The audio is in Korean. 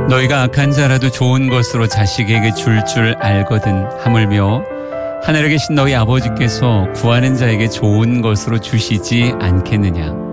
너희가 악한 자라도 좋은 것으로 자식에게 줄 알거든. 하물며 하늘에 계신 너희 아버지께서 구하는 자에게 좋은 것으로 주시지 않겠느냐.